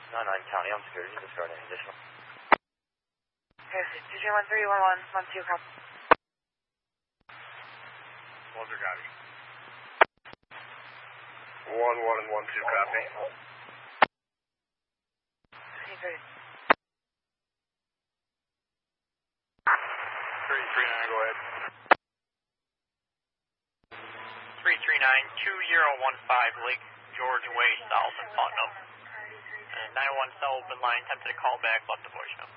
9 County, I'm security, discard any additional. Okay, DJ 131112, copy. Walter, copy. 1112, copy. Okay, great. 339, go ahead. 339-2015 Lake George Way, South in Putnam. 901 Sullivan line, attempted a call back, left a voicemail.